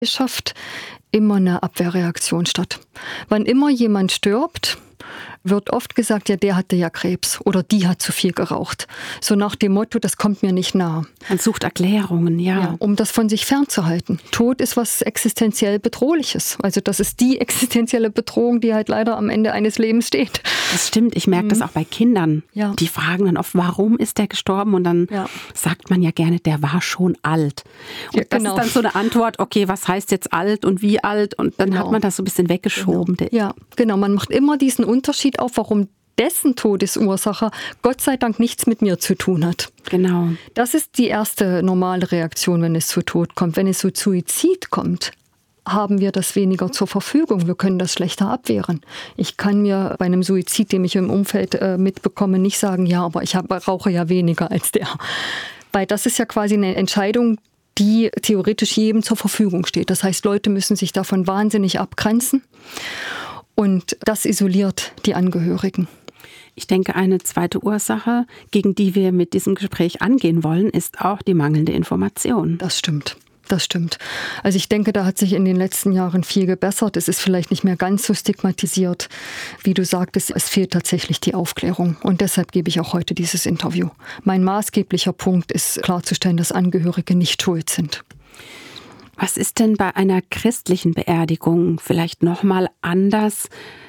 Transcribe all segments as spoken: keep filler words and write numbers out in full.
schafft immer eine Abwehrreaktion statt. Wann immer jemand stirbt, wird oft gesagt, ja, der hatte ja Krebs oder die hat zu viel geraucht. So nach dem Motto, das kommt mir nicht nah. Man sucht Erklärungen, ja. ja. Um das von sich fernzuhalten. Tod ist was existenziell Bedrohliches. Also das ist die existenzielle Bedrohung, die halt leider am Ende eines Lebens steht. Das stimmt, ich merke mhm. das auch bei Kindern. Ja. Die fragen dann oft, warum ist der gestorben? Und dann ja. sagt man ja gerne, der war schon alt. Und ja, genau. das ist dann so eine Antwort, okay, was heißt jetzt alt und wie alt? Und dann genau. hat man das so ein bisschen weggeschoben. Genau. Ja, genau. Man macht immer diesen Unterschied auf, warum dessen Todesursache Gott sei Dank nichts mit mir zu tun hat. Genau. Das ist die erste normale Reaktion, wenn es zu Tod kommt. Wenn es zu Suizid kommt, haben wir das weniger zur Verfügung. Wir können das schlechter abwehren. Ich kann mir bei einem Suizid, den ich im Umfeld äh, mitbekomme, nicht sagen, ja, aber ich hab, rauche ja weniger als der. Weil das ist ja quasi eine Entscheidung, die theoretisch jedem zur Verfügung steht. Das heißt, Leute müssen sich davon wahnsinnig abgrenzen. Und das isoliert die Angehörigen. Ich denke, eine zweite Ursache, gegen die wir mit diesem Gespräch angehen wollen, ist auch die mangelnde Information. Das stimmt. Das stimmt. Also ich denke, da hat sich in den letzten Jahren viel gebessert. Es ist vielleicht nicht mehr ganz so stigmatisiert. Wie du sagtest, es fehlt tatsächlich die Aufklärung. Und deshalb gebe ich auch heute dieses Interview. Mein maßgeblicher Punkt ist klarzustellen, dass Angehörige nicht schuld sind. Was ist denn bei einer christlichen Beerdigung vielleicht nochmal anders?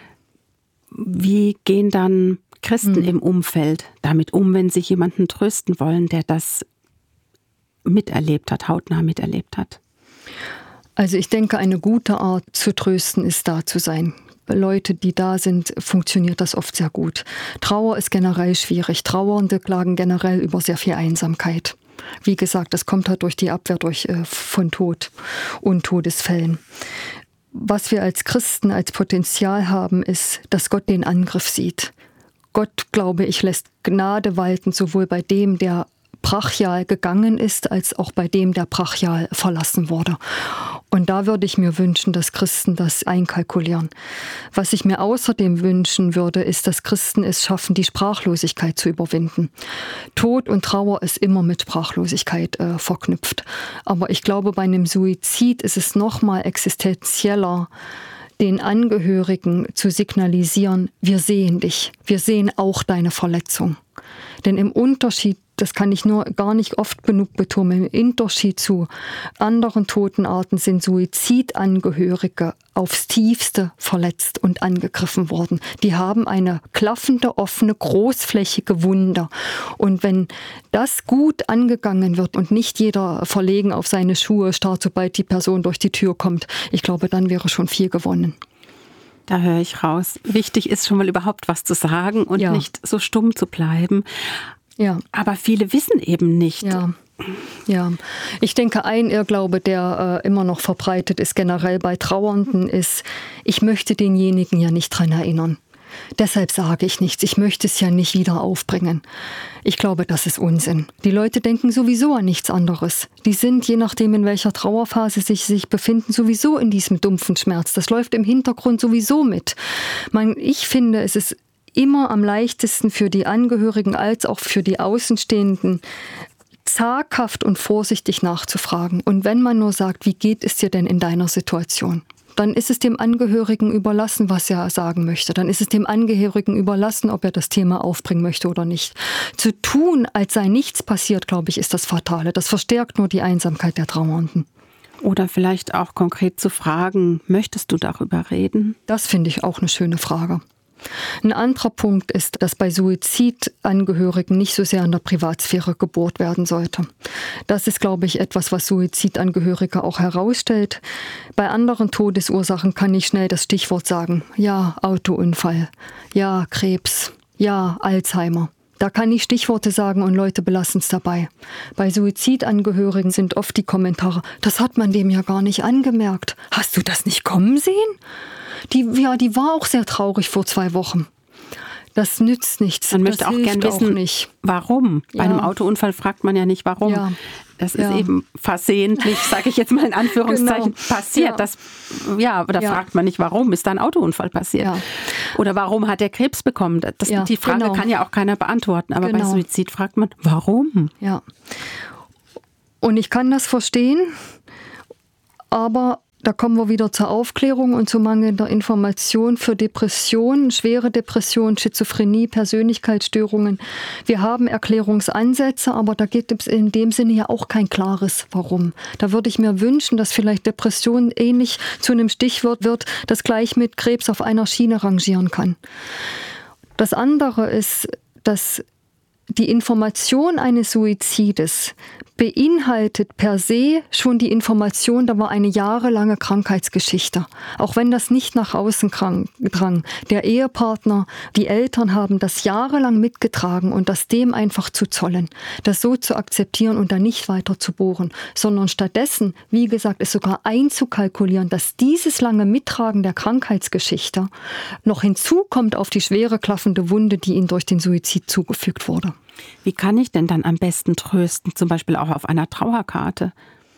Wie gehen dann Christen hm. im Umfeld damit um, wenn sie jemanden trösten wollen, der das miterlebt hat, hautnah miterlebt hat? Also ich denke, eine gute Art zu trösten ist, da zu sein. Bei Leute, die da sind, funktioniert das oft sehr gut. Trauer ist generell schwierig. Trauernde klagen generell über sehr viel Einsamkeit. Wie gesagt, das kommt halt durch die Abwehr durch, äh, von Tod und Todesfällen. Was wir als Christen als Potenzial haben, ist, dass Gott den Angriff sieht. Gott, glaube ich, lässt Gnade walten, sowohl bei dem, der brachial gegangen ist, als auch bei dem, der brachial verlassen wurde. Und da würde ich mir wünschen, dass Christen das einkalkulieren. Was ich mir außerdem wünschen würde, ist, dass Christen es schaffen, die Sprachlosigkeit zu überwinden. Tod und Trauer ist immer mit Sprachlosigkeit äh, verknüpft. Aber ich glaube, bei einem Suizid ist es noch mal existenzieller, den Angehörigen zu signalisieren, wir sehen dich, wir sehen auch deine Verletzung. Denn im Unterschied, das kann ich nur gar nicht oft genug betonen, im Unterschied zu anderen Totenarten sind Suizidangehörige aufs Tiefste verletzt und angegriffen worden. Die haben eine klaffende, offene, großflächige Wunde. Und wenn das gut angegangen wird und nicht jeder verlegen auf seine Schuhe starrt, sobald die Person durch die Tür kommt, ich glaube, dann wäre schon viel gewonnen. Da höre ich raus. Wichtig ist schon mal überhaupt was zu sagen und ja. nicht so stumm zu bleiben. Ja. Aber viele wissen eben nicht. Ja. Ja, ich denke, ein Irrglaube, der äh, immer noch verbreitet ist, generell bei Trauernden, ist, ich möchte denjenigen ja nicht dran erinnern. Deshalb sage ich nichts. Ich möchte es ja nicht wieder aufbringen. Ich glaube, das ist Unsinn. Die Leute denken sowieso an nichts anderes. Die sind, je nachdem, in welcher Trauerphase sie sich befinden, sowieso in diesem dumpfen Schmerz. Das läuft im Hintergrund sowieso mit. Man, ich finde, es ist immer am leichtesten für die Angehörigen als auch für die Außenstehenden, zaghaft und vorsichtig nachzufragen. Und wenn man nur sagt, wie geht es dir denn in deiner Situation? Dann ist es dem Angehörigen überlassen, was er sagen möchte. Dann ist es dem Angehörigen überlassen, ob er das Thema aufbringen möchte oder nicht. Zu tun, als sei nichts passiert, glaube ich, ist das Fatale. Das verstärkt nur die Einsamkeit der Trauernden. Oder vielleicht auch konkret zu fragen, möchtest du darüber reden? Das finde ich auch eine schöne Frage. Ein anderer Punkt ist, dass bei Suizidangehörigen nicht so sehr in der Privatsphäre gebohrt werden sollte. Das ist, glaube ich, etwas, was Suizidangehörige auch herausstellt. Bei anderen Todesursachen kann ich schnell das Stichwort sagen. Ja, Autounfall. Ja, Krebs. Ja, Alzheimer. Da kann ich Stichworte sagen und Leute belassen es dabei. Bei Suizidangehörigen sind oft die Kommentare, das hat man dem ja gar nicht angemerkt. Hast du das nicht kommen sehen? Die, ja, die war auch sehr traurig vor zwei Wochen. Das nützt nichts. Man möchte auch gern wissen, auch nicht. Warum. Ja. Bei einem Autounfall fragt man ja nicht, warum. Ja. Das ist ja. eben versehentlich, sage ich jetzt mal in Anführungszeichen, genau. passiert. Ja. Das, ja, da ja. fragt man nicht, warum ist da ein Autounfall passiert. Ja. Oder warum hat er Krebs bekommen. Das, ja, die Frage genau. kann ja auch keiner beantworten. Aber genau. bei Suizid fragt man, warum? Ja. Und ich kann das verstehen. Aber da kommen wir wieder zur Aufklärung und zu mangelnder Information für Depressionen, schwere Depressionen, Schizophrenie, Persönlichkeitsstörungen. Wir haben Erklärungsansätze, aber da gibt es in dem Sinne ja auch kein klares Warum. Da würde ich mir wünschen, dass vielleicht Depression ähnlich zu einem Stichwort wird, das gleich mit Krebs auf einer Schiene rangieren kann. Das andere ist, dass die Information eines Suizides beinhaltet per se schon die Information, da war eine jahrelange Krankheitsgeschichte. Auch wenn das nicht nach außen drang. Der Ehepartner, die Eltern haben das jahrelang mitgetragen und das dem einfach zu zollen, das so zu akzeptieren und dann nicht weiter zu bohren, sondern stattdessen, wie gesagt, es sogar einzukalkulieren, dass dieses lange Mittragen der Krankheitsgeschichte noch hinzukommt auf die schwere klaffende Wunde, die ihm durch den Suizid zugefügt wurde. Wie kann ich denn dann am besten trösten, zum Beispiel auch auf einer Trauerkarte?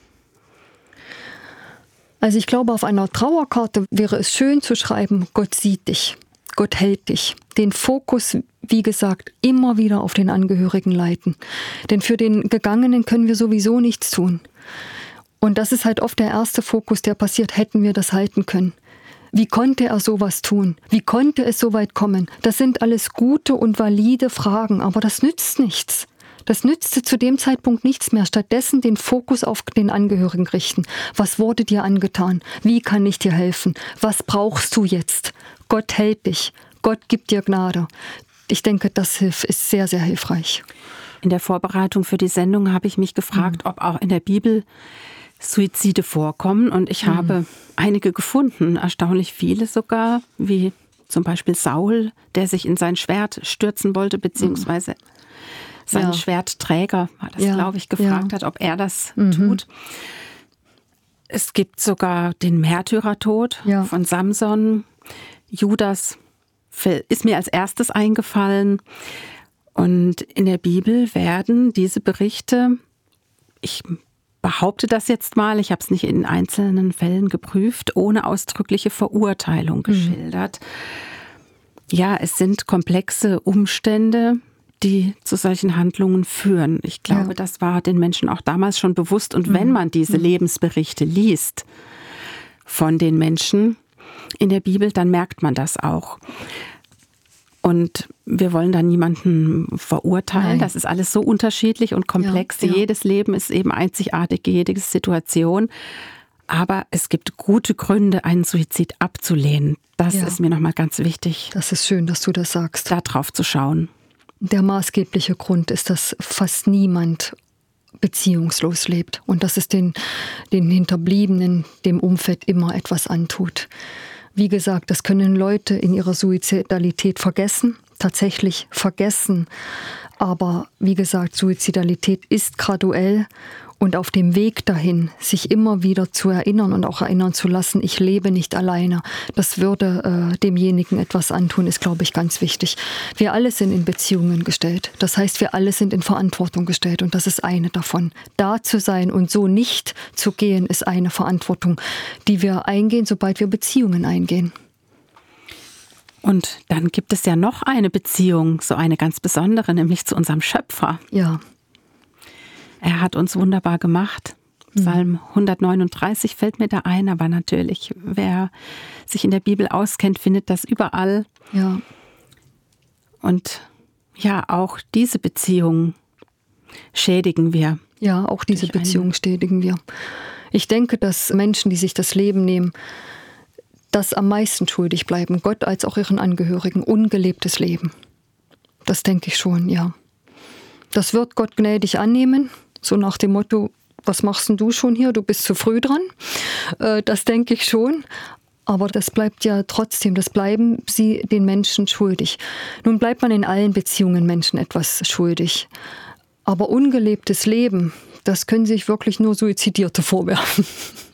Also ich glaube, auf einer Trauerkarte wäre es schön zu schreiben, Gott sieht dich, Gott hält dich. Den Fokus, wie gesagt, immer wieder auf den Angehörigen leiten. Denn für den Gegangenen können wir sowieso nichts tun. Und das ist halt oft der erste Fokus, der passiert, hätten wir das halten können. Wie konnte er sowas tun? Wie konnte es so weit kommen? Das sind alles gute und valide Fragen, aber das nützt nichts. Das nützte zu dem Zeitpunkt nichts mehr. Stattdessen den Fokus auf den Angehörigen richten. Was wurde dir angetan? Wie kann ich dir helfen? Was brauchst du jetzt? Gott hält dich. Gott gibt dir Gnade. Ich denke, das ist sehr, sehr hilfreich. In der Vorbereitung für die Sendung habe ich mich gefragt, mhm. ob auch in der Bibel Suizide vorkommen, und ich mhm. habe einige gefunden, erstaunlich viele sogar, wie zum Beispiel Saul, der sich in sein Schwert stürzen wollte, beziehungsweise mhm. sein ja. Schwertträger, war das, ja. glaube ich, gefragt ja. hat, ob er das mhm. tut. Es gibt sogar den Märtyrertod ja. von Samson. Judas ist mir als erstes eingefallen. Und in der Bibel werden diese Berichte, ich behaupte das jetzt mal, ich habe es nicht in einzelnen Fällen geprüft, ohne ausdrückliche Verurteilung geschildert. Mhm. Ja, es sind komplexe Umstände, die zu solchen Handlungen führen. Ich glaube, ja. das war den Menschen auch damals schon bewusst. Und mhm. wenn man diese Lebensberichte liest von den Menschen in der Bibel, dann merkt man das auch. Und wir wollen da niemanden verurteilen. Nein. Das ist alles so unterschiedlich und komplex. Ja, ja. Jedes Leben ist eben einzigartig, jede Situation. Aber es gibt gute Gründe, einen Suizid abzulehnen. Das ja. ist mir nochmal ganz wichtig. Das ist schön, dass du das sagst. Da drauf zu schauen. Der maßgebliche Grund ist, dass fast niemand beziehungslos lebt und dass es den, den Hinterbliebenen, dem Umfeld immer etwas antut. Wie gesagt, das können Leute in ihrer Suizidalität vergessen, tatsächlich vergessen. Aber wie gesagt, Suizidalität ist graduell und auf dem Weg dahin, sich immer wieder zu erinnern und auch erinnern zu lassen, ich lebe nicht alleine. Das würde äh, demjenigen etwas antun, ist, glaube ich, ganz wichtig. Wir alle sind in Beziehungen gestellt. Das heißt, wir alle sind in Verantwortung gestellt und das ist eine davon. Da zu sein und so nicht zu gehen, ist eine Verantwortung, die wir eingehen, sobald wir Beziehungen eingehen. Und dann gibt es ja noch eine Beziehung, so eine ganz besondere, nämlich zu unserem Schöpfer. Ja. Er hat uns wunderbar gemacht. Psalm hundertneununddreißig fällt mir da ein, aber natürlich, wer sich in der Bibel auskennt, findet das überall. Ja. Und ja, auch diese Beziehung schädigen wir. Ja, auch diese Beziehung schädigen wir. Ich denke, dass Menschen, die sich das Leben nehmen, das am meisten schuldig bleiben, Gott als auch ihren Angehörigen, ungelebtes Leben. Das denke ich schon, ja. Das wird Gott gnädig annehmen. So nach dem Motto, was machst denn du schon hier? Du bist zu früh dran. Das denke ich schon. Aber das bleibt ja trotzdem, das bleiben sie den Menschen schuldig. Nun bleibt man in allen Beziehungen Menschen etwas schuldig. Aber ungelebtes Leben, das können sich wirklich nur Suizidierte vorwerfen.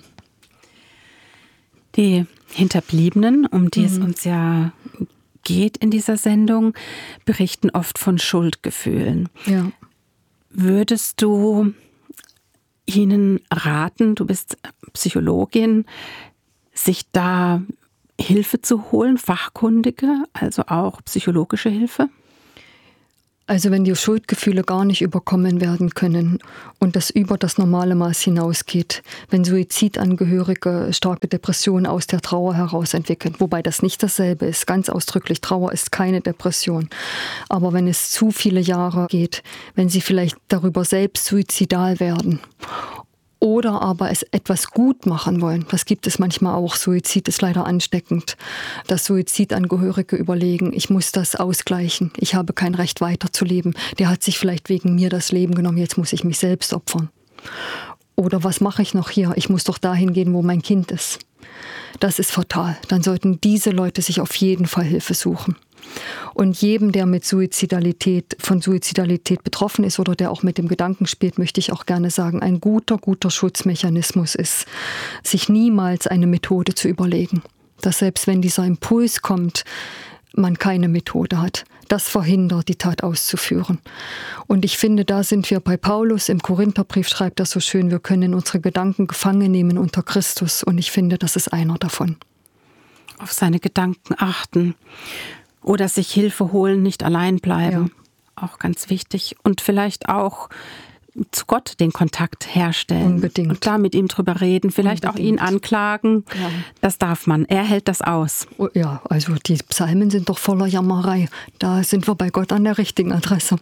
Die Hinterbliebenen, um die mhm. es uns ja geht in dieser Sendung, berichten oft von Schuldgefühlen. Ja. Würdest du ihnen raten, du bist Psychologin, sich da Hilfe zu holen, fachkundige, also auch psychologische Hilfe? Also wenn die Schuldgefühle gar nicht überkommen werden können und das über das normale Maß hinausgeht, wenn Suizidangehörige starke Depressionen aus der Trauer heraus entwickeln, wobei das nicht dasselbe ist, ganz ausdrücklich, Trauer ist keine Depression. Aber wenn es zu viele Jahre geht, wenn sie vielleicht darüber selbst suizidal werden oder aber es etwas gut machen wollen. Das gibt es manchmal auch. Suizid ist leider ansteckend. Dass Suizidangehörige überlegen, ich muss das ausgleichen. Ich habe kein Recht weiterzuleben. Der hat sich vielleicht wegen mir das Leben genommen. Jetzt muss ich mich selbst opfern. Oder was mache ich noch hier? Ich muss doch dahin gehen, wo mein Kind ist. Das ist fatal. Dann sollten diese Leute sich auf jeden Fall Hilfe suchen. Und jedem, der mit Suizidalität, von Suizidalität betroffen ist oder der auch mit dem Gedanken spielt, möchte ich auch gerne sagen, ein guter, guter Schutzmechanismus ist, sich niemals eine Methode zu überlegen. Dass selbst wenn dieser Impuls kommt, man keine Methode hat. Das verhindert, die Tat auszuführen. Und ich finde, da sind wir bei Paulus. Im Korintherbrief schreibt er so schön, wir können unsere Gedanken gefangen nehmen unter Christus. Und ich finde, das ist einer davon. Auf seine Gedanken achten. Oder sich Hilfe holen, nicht allein bleiben. Ja. Auch ganz wichtig. Und vielleicht auch zu Gott den Kontakt herstellen. Unbedingt. Und da mit ihm drüber reden. Vielleicht Unbedingt. Auch ihn anklagen. Ja. Das darf man. Er hält das aus. Ja, also die Psalmen sind doch voller Jammerei. Da sind wir bei Gott an der richtigen Adresse.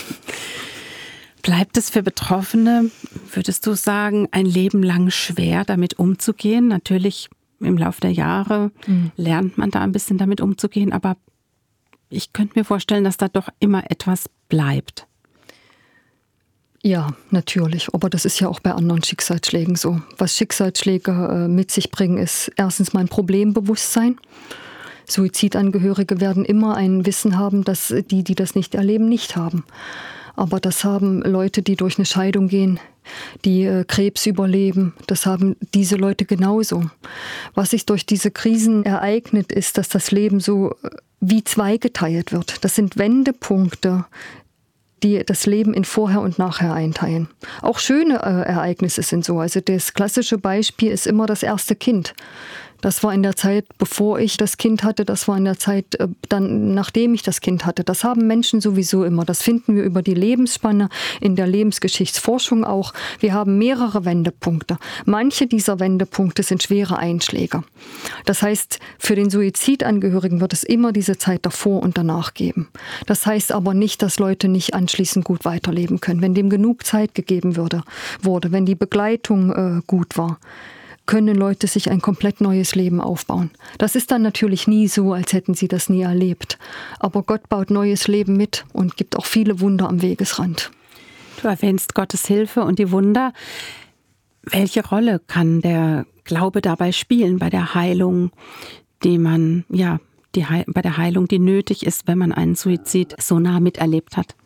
Bleibt es für Betroffene, würdest du sagen, ein Leben lang schwer, damit umzugehen? Natürlich im Laufe der Jahre mhm. lernt man da ein bisschen damit umzugehen, aber ich könnte mir vorstellen, dass da doch immer etwas bleibt. Ja, natürlich. Aber das ist ja auch bei anderen Schicksalsschlägen so. Was Schicksalsschläge äh, mit sich bringen, ist erstens mal ein Problembewusstsein. Suizidangehörige werden immer ein Wissen haben, das die, die das nicht erleben, nicht haben. Aber das haben Leute, die durch eine Scheidung gehen, die äh, Krebs überleben. Das haben diese Leute genauso. Was sich durch diese Krisen ereignet, ist, dass das Leben so äh, wie zweigeteilt wird. Das sind Wendepunkte, die das Leben in Vorher und Nachher einteilen. Auch schöne äh, Ereignisse sind so. Also das klassische Beispiel ist immer das erste Kind. Das war in der Zeit, bevor ich das Kind hatte, das war in der Zeit, äh, dann, nachdem ich das Kind hatte. Das haben Menschen sowieso immer. Das finden wir über die Lebensspanne, in der Lebensgeschichtsforschung auch. Wir haben mehrere Wendepunkte. Manche dieser Wendepunkte sind schwere Einschläge. Das heißt, für den Suizidangehörigen wird es immer diese Zeit davor und danach geben. Das heißt aber nicht, dass Leute nicht anschließend gut weiterleben können. Wenn dem genug Zeit gegeben würde, wurde, wenn die Begleitung äh, gut war, können Leute sich ein komplett neues Leben aufbauen. Das ist dann natürlich nie so, als hätten sie das nie erlebt. Aber Gott baut neues Leben mit und gibt auch viele Wunder am Wegesrand. Du erwähnst Gottes Hilfe und die Wunder. Welche Rolle kann der Glaube dabei spielen bei der Heilung, die man, ja, die Heil- bei der Heilung, die nötig ist, wenn man einen Suizid so nah miterlebt hat?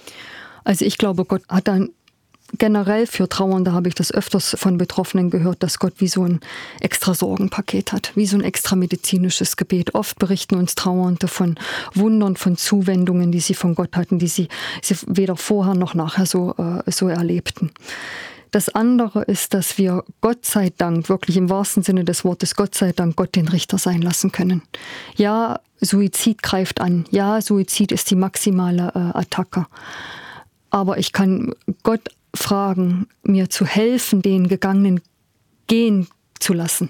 Also ich glaube, Gott hat dann generell für Trauernde, habe ich das öfters von Betroffenen gehört, dass Gott wie so ein extra Sorgenpaket hat, wie so ein extra medizinisches Gebet. Oft berichten uns Trauernde von Wundern, von Zuwendungen, die sie von Gott hatten, die sie, sie weder vorher noch nachher so, äh, so erlebten. Das andere ist, dass wir Gott sei Dank, wirklich im wahrsten Sinne des Wortes, Gott sei Dank, Gott den Richter sein lassen können. Ja, Suizid greift an. Ja, Suizid ist die maximale äh, Attacke. Aber ich kann Gott fragen, mir zu helfen, den Gegangenen gehen zu lassen.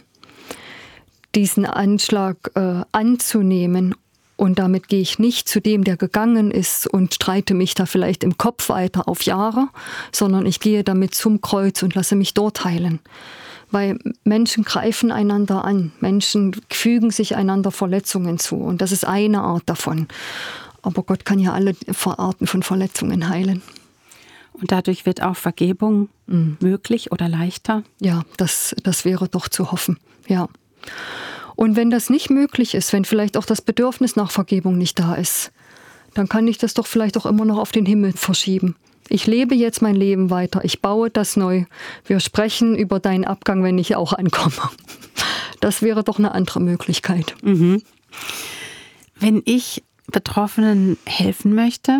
Diesen Anschlag äh, anzunehmen. Und damit gehe ich nicht zu dem, der gegangen ist und streite mich da vielleicht im Kopf weiter auf Jahre, sondern ich gehe damit zum Kreuz und lasse mich dort heilen. Weil Menschen greifen einander an, Menschen fügen sich einander Verletzungen zu und das ist eine Art davon. Aber Gott kann ja alle Arten von Verletzungen heilen. Und dadurch wird auch Vergebung mhm. möglich oder leichter? Ja, das, das wäre doch zu hoffen, ja. Und wenn das nicht möglich ist, wenn vielleicht auch das Bedürfnis nach Vergebung nicht da ist, dann kann ich das doch vielleicht auch immer noch auf den Himmel verschieben. Ich lebe jetzt mein Leben weiter, ich baue das neu. Wir sprechen über deinen Abgang, wenn ich auch ankomme. Das wäre doch eine andere Möglichkeit. Mhm. Wenn ich Betroffenen helfen möchte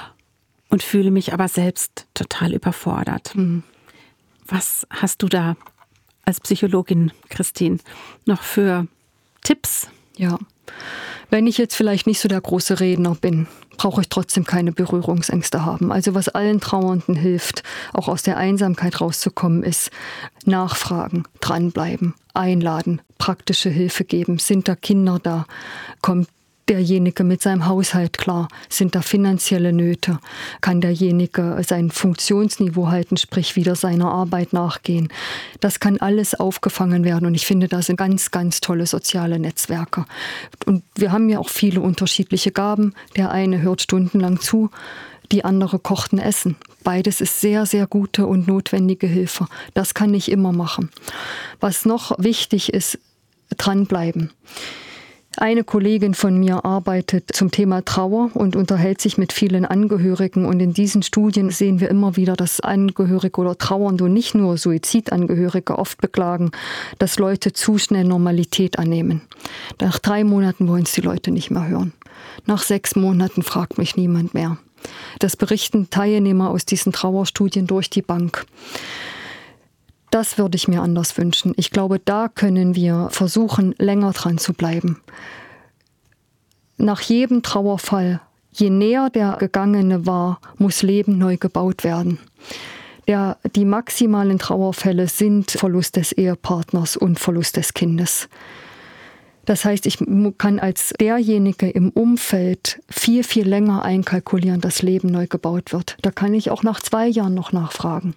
und fühle mich aber selbst total überfordert, mhm. was hast du da als Psychologin, Christine, noch für Tipps? Ja, Wenn ich jetzt vielleicht nicht so der große Redner bin, brauche ich trotzdem keine Berührungsängste haben. Also was allen Trauernden hilft, auch aus der Einsamkeit rauszukommen, ist nachfragen, dranbleiben, einladen, praktische Hilfe geben. Sind da Kinder da? Kommt derjenige mit seinem Haushalt klar? Sind da finanzielle Nöte? Kann derjenige sein Funktionsniveau halten, sprich wieder seiner Arbeit nachgehen? Das kann alles aufgefangen werden und ich finde, da sind ganz, ganz tolle soziale Netzwerke. Und wir haben ja auch viele unterschiedliche Gaben. Der eine hört stundenlang zu, die andere kocht ein Essen. Beides ist sehr, sehr gute und notwendige Hilfe. Das kann ich immer machen. Was noch wichtig ist, dranbleiben. Eine Kollegin von mir arbeitet zum Thema Trauer und unterhält sich mit vielen Angehörigen. Und in diesen Studien sehen wir immer wieder, dass Angehörige oder Trauernde und nicht nur Suizidangehörige oft beklagen, dass Leute zu schnell Normalität annehmen. Nach drei Monaten wollen es die Leute nicht mehr hören. Nach sechs Monaten fragt mich niemand mehr. Das berichten Teilnehmer aus diesen Trauerstudien durch die Bank. Das würde ich mir anders wünschen. Ich glaube, da können wir versuchen, länger dran zu bleiben. Nach jedem Trauerfall, je näher der Gegangene war, muss Leben neu gebaut werden. Der, die maximalen Trauerfälle sind Verlust des Ehepartners und Verlust des Kindes. Das heißt, ich kann als derjenige im Umfeld viel, viel länger einkalkulieren, dass Leben neu gebaut wird. Da kann ich auch nach zwei Jahren noch nachfragen.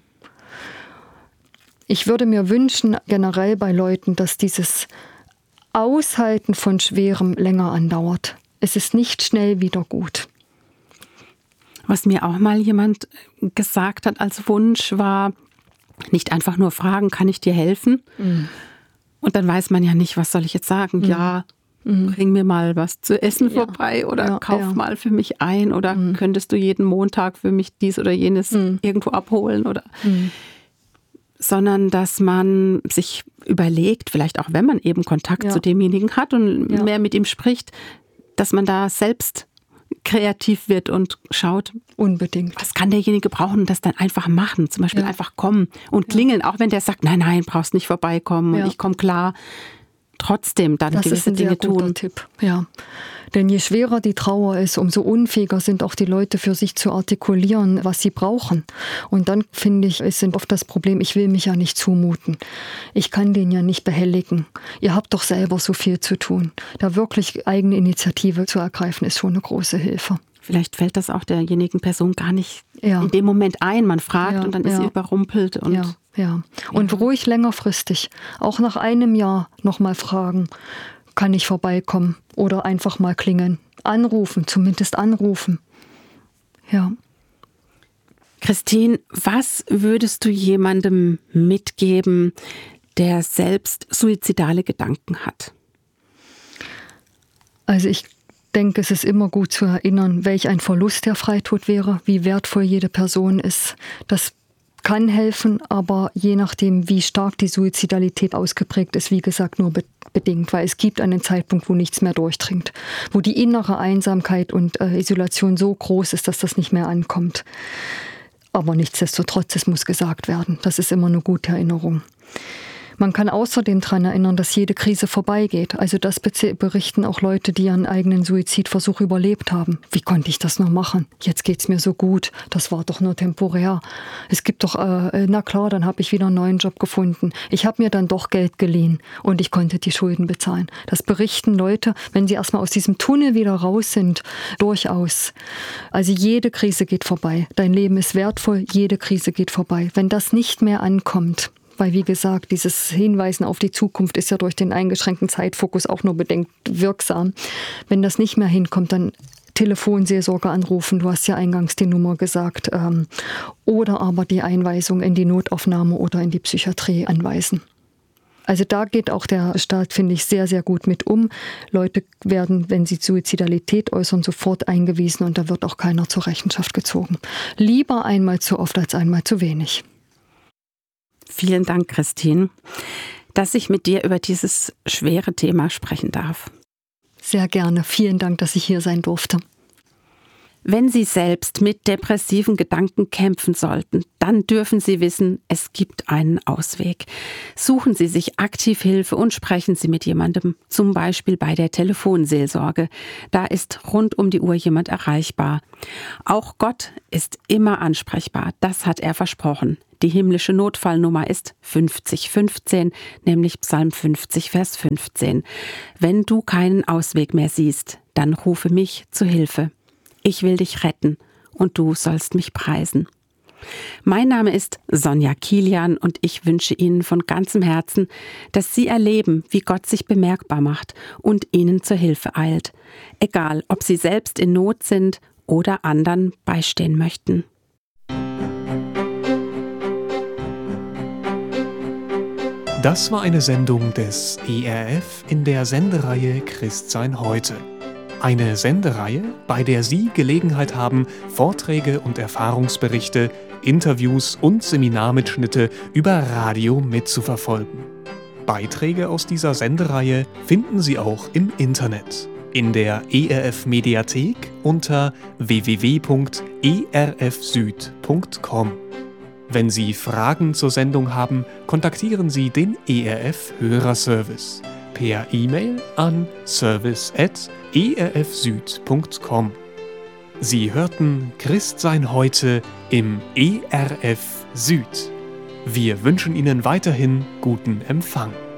Ich würde mir wünschen, generell bei Leuten, dass dieses Aushalten von Schwerem länger andauert. Es ist nicht schnell wieder gut. Was mir auch mal jemand gesagt hat als Wunsch war, nicht einfach nur fragen, kann ich dir helfen? Mhm. Und dann weiß man ja nicht, was soll ich jetzt sagen? Mhm. Ja, mhm. bring mir mal was zu essen ja. vorbei oder ja, kauf ja. mal für mich ein oder mhm. könntest du jeden Montag für mich dies oder jenes mhm. irgendwo abholen oder... Mhm. Sondern dass man sich überlegt, vielleicht auch wenn man eben Kontakt ja. zu demjenigen hat und ja. mehr mit ihm spricht, dass man da selbst kreativ wird und schaut, unbedingt, was kann derjenige brauchen und das dann einfach machen, zum Beispiel ja. einfach kommen und klingeln, ja. auch wenn der sagt, nein, nein, brauchst nicht vorbeikommen ja. und ich komme klar. Trotzdem dann das gewisse ist ein Dinge sehr guter tun. Tipp. Ja. Denn je schwerer die Trauer ist, umso unfähiger sind auch die Leute für sich zu artikulieren, was sie brauchen. Und dann finde ich, ist oft das Problem, ich will mich ja nicht zumuten. Ich kann den ja nicht behelligen. Ihr habt doch selber so viel zu tun. Da wirklich eigene Initiative zu ergreifen, ist schon eine große Hilfe. Vielleicht fällt das auch derjenigen Person gar nicht ja. in dem Moment ein. Man fragt ja, und dann ist ja. sie überrumpelt. Und ja, ja. Und ja. ruhig längerfristig. Auch nach einem Jahr nochmal fragen, kann ich vorbeikommen? Oder einfach mal klingeln. Anrufen, zumindest anrufen. Ja. Christine, was würdest du jemandem mitgeben, der selbst suizidale Gedanken hat? Also ich denke, es ist immer gut zu erinnern, welch ein Verlust der Freitod wäre, wie wertvoll jede Person ist. Das kann helfen, aber je nachdem, wie stark die Suizidalität ausgeprägt ist, wie gesagt, nur be- bedingt, weil es gibt einen Zeitpunkt, wo nichts mehr durchdringt, wo die innere Einsamkeit und äh, Isolation so groß ist, dass das nicht mehr ankommt. Aber nichtsdestotrotz, es muss gesagt werden. Das ist immer eine gute Erinnerung. Man kann außerdem daran erinnern, dass jede Krise vorbeigeht. Also das berichten auch Leute, die ihren eigenen Suizidversuch überlebt haben. Wie konnte ich das noch machen? Jetzt geht's mir so gut. Das war doch nur temporär. Es gibt doch, äh, na klar, dann habe ich wieder einen neuen Job gefunden. Ich habe mir dann doch Geld geliehen und ich konnte die Schulden bezahlen. Das berichten Leute, wenn sie erstmal aus diesem Tunnel wieder raus sind, durchaus. Also jede Krise geht vorbei. Dein Leben ist wertvoll, jede Krise geht vorbei. Wenn das nicht mehr ankommt, weil, wie gesagt, dieses Hinweisen auf die Zukunft ist ja durch den eingeschränkten Zeitfokus auch nur bedingt wirksam. Wenn das nicht mehr hinkommt, dann Telefonseelsorge anrufen, du hast ja eingangs die Nummer gesagt, ähm, oder aber die Einweisung in die Notaufnahme oder in die Psychiatrie anweisen. Also da geht auch der Staat, finde ich, sehr, sehr gut mit um. Leute werden, wenn sie Suizidalität äußern, sofort eingewiesen und da wird auch keiner zur Rechenschaft gezogen. Lieber einmal zu oft als einmal zu wenig. Vielen Dank, Christine, dass ich mit dir über dieses schwere Thema sprechen darf. Sehr gerne. Vielen Dank, dass ich hier sein durfte. Wenn Sie selbst mit depressiven Gedanken kämpfen sollten, dann dürfen Sie wissen, es gibt einen Ausweg. Suchen Sie sich aktiv Hilfe und sprechen Sie mit jemandem, zum Beispiel bei der Telefonseelsorge. Da ist rund um die Uhr jemand erreichbar. Auch Gott ist immer ansprechbar, das hat er versprochen. Die himmlische Notfallnummer ist fünfzig fünfzehn, nämlich Psalm fünfzig, Vers fünfzehn. Wenn du keinen Ausweg mehr siehst, dann rufe mich zu Hilfe. Ich will dich retten und du sollst mich preisen. Mein Name ist Sonja Kilian und ich wünsche Ihnen von ganzem Herzen, dass Sie erleben, wie Gott sich bemerkbar macht und Ihnen zur Hilfe eilt. Egal, ob Sie selbst in Not sind oder anderen beistehen möchten. Das war eine Sendung des E R F in der Sendereihe Christsein heute. Eine Sendereihe, bei der Sie Gelegenheit haben, Vorträge und Erfahrungsberichte, Interviews und Seminarmitschnitte über Radio mitzuverfolgen. Beiträge aus dieser Sendereihe finden Sie auch im Internet, in der E R F-Mediathek unter w w w punkt e r f süd punkt com. Wenn Sie Fragen zur Sendung haben, kontaktieren Sie den E R F-Hörerservice per E-Mail an service at e r f süd punkt com. Sie hörten Christsein heute im E R F Süd. Wir wünschen Ihnen weiterhin guten Empfang.